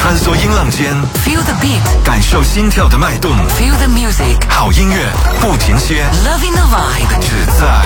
穿梭音浪间 Feel the beat， 感受心跳的脉动 Feel the music， 好音乐不停歇 Loving the vibe， 只在